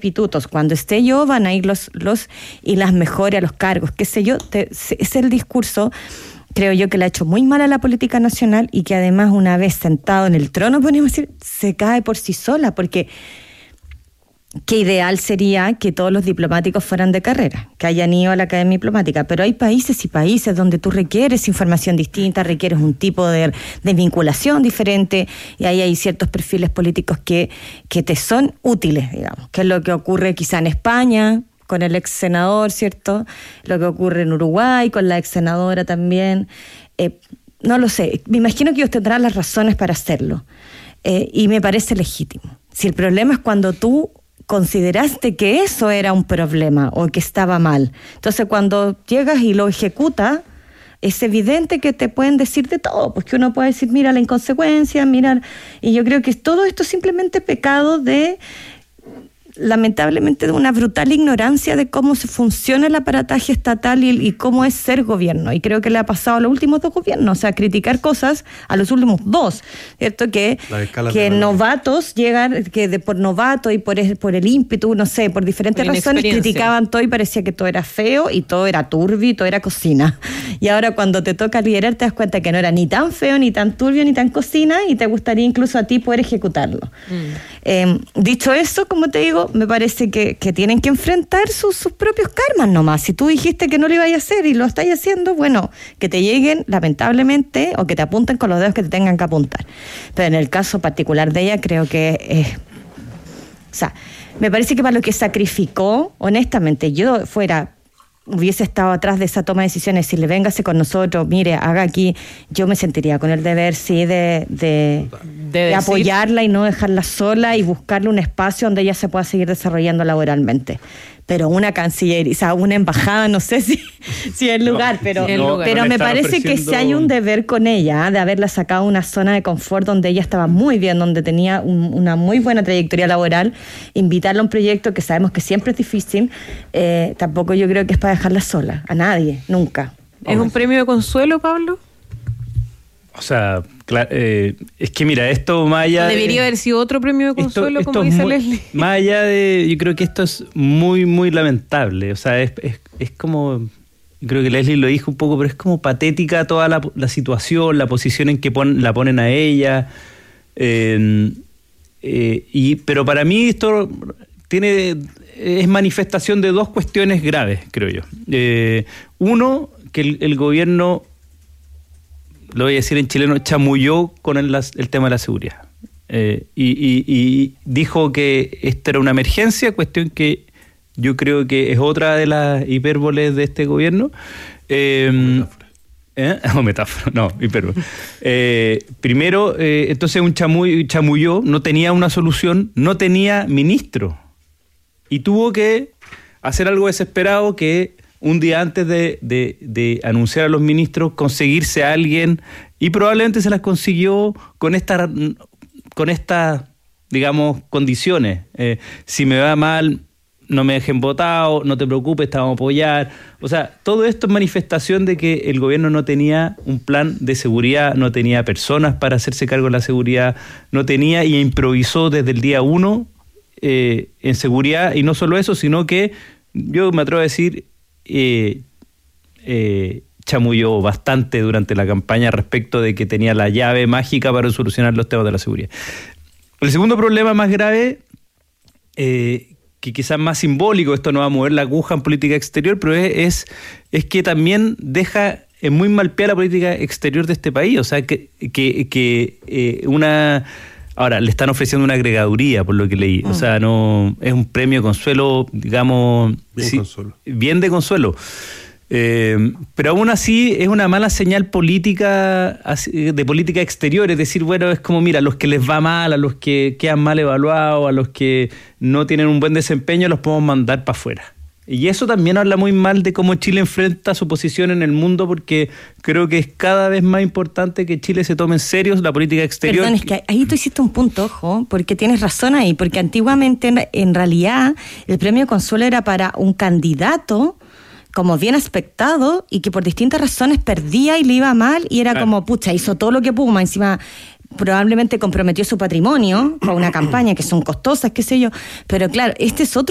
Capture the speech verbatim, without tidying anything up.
pitutos. Cuando esté yo van a ir los, los y las mejores a los cargos, qué sé yo. Te, es el discurso, creo yo, que le ha hecho muy mal a la política nacional y que además una vez sentado en el trono, podríamos decir, se cae por sí sola, porque qué ideal sería que todos los diplomáticos fueran de carrera, que hayan ido a la academia diplomática, pero hay países y países donde tú requieres información distinta, requieres un tipo de, de vinculación diferente, y ahí hay ciertos perfiles políticos que, que te son útiles, digamos, que es lo que ocurre quizá en España con el ex senador, ¿cierto? Lo que ocurre en Uruguay con la ex senadora también. Eh, no lo sé, me imagino que ellos tendrán las razones para hacerlo, eh, y me parece legítimo. Si el problema es cuando tú consideraste que eso era un problema o que estaba mal, entonces cuando llegas y lo ejecutas, es evidente que te pueden decir de todo, pues que uno puede decir, mira la inconsecuencia, mira, y yo creo que todo esto es simplemente pecado de, lamentablemente, de una brutal ignorancia de cómo se funciona el aparataje estatal y, y cómo es ser gobierno. Y creo que le ha pasado a los últimos dos gobiernos, o sea, criticar cosas a los últimos dos, ¿cierto? Que, que novatos llegan, que de, por novato y por el, por el ímpetu, no sé, por diferentes por razones, criticaban todo y parecía que todo era feo y todo era turbio y todo era cocina. Y ahora cuando te toca liderar te das cuenta que no era ni tan feo, ni tan turbio, ni tan cocina, y te gustaría incluso a ti poder ejecutarlo. Mm. Eh, dicho eso, como te digo, me parece que, que tienen que enfrentar sus, sus propios karmas nomás. Si tú dijiste que no lo ibas a hacer y lo estáis haciendo, bueno, que te lleguen, lamentablemente, o que te apunten con los dedos que te tengan que apuntar. Pero en el caso particular de ella, creo que eh, o sea, me parece que para lo que sacrificó, honestamente, yo fuera hubiese estado atrás de esa toma de decisiones, si le véngase con nosotros, mire, haga aquí, yo me sentiría con el deber, sí, de, de, de, de apoyarla y no dejarla sola y buscarle un espacio donde ella se pueda seguir desarrollando laboralmente. Pero una cancillería, o sea, una embajada, no sé si, si es el lugar, no, pero, no, pero no me parece ofreciendo... que sí hay un deber con ella, ¿eh? De haberla sacado de una zona de confort donde ella estaba muy bien, donde tenía un, una muy buena trayectoria laboral, invitarla a un proyecto que sabemos que siempre es difícil, eh, tampoco yo creo que es para dejarla sola, a nadie, nunca. ¿Es un premio de consuelo, Pablo? O sea, claro, eh, es que mira, esto más allá de... Debería haber sido otro premio de consuelo, esto, esto como dice muy, Leslie. Más allá de... Yo creo que esto es muy, muy lamentable. O sea, es, es, es como... Creo que Leslie lo dijo un poco, pero es como patética toda la, la situación, la posición en que pon, la ponen a ella. Eh, eh, y pero para mí esto tiene es manifestación de dos cuestiones graves, creo yo. Eh, uno, que el, el gobierno... lo voy a decir en chileno, chamulló con el, el tema de la seguridad. Eh, y, y, y dijo que esta era una emergencia, cuestión que yo creo que es otra de las hipérboles de este gobierno. Eh, metáfora. ¿Eh? O metáfora, no, hipérbole. Eh, primero, eh, entonces un chamuy, chamulló, no tenía una solución, no tenía ministro. Y tuvo que hacer algo desesperado que... un día antes de, de, de anunciar a los ministros, conseguirse a alguien, y probablemente se las consiguió con esta, con estas, digamos, condiciones. Eh, si me va mal, no me dejen votado, no te preocupes, te vamos a apoyar. O sea, todo esto es manifestación de que el gobierno no tenía un plan de seguridad, no tenía personas para hacerse cargo de la seguridad, no tenía y improvisó desde el día uno eh, en seguridad, y no solo eso, sino que yo me atrevo a decir... Eh, eh, chamulló bastante durante la campaña respecto de que tenía la llave mágica para solucionar los temas de la seguridad. El segundo problema más grave, eh, que quizás más simbólico, esto no va a mover la aguja en política exterior, pero es, es, es que también deja en muy mal pie a la política exterior de este país. O sea, que, que, que eh, una... Ahora, le están ofreciendo una agregaduría, por lo que leí. O sea, no es un premio de consuelo, digamos... Bien sí, consuelo. Bien de consuelo. Eh, pero aún así es una mala señal política, de política exterior. Es decir, bueno, es como, mira, a los que les va mal, a los que quedan mal evaluados, a los que no tienen un buen desempeño, los podemos mandar para afuera. Y eso también habla muy mal de cómo Chile enfrenta su posición en el mundo, porque creo que es cada vez más importante que Chile se tome en serio la política exterior. Perdón, es que ahí tú hiciste un punto, ojo, porque tienes razón ahí, porque antiguamente en realidad el premio Consuelo era para un candidato como bien aspectado y que por distintas razones perdía y le iba mal y era claro. Como, pucha, hizo todo lo que pudo, más encima probablemente comprometió su patrimonio con una campaña que son costosas, qué sé yo, pero claro, este es otro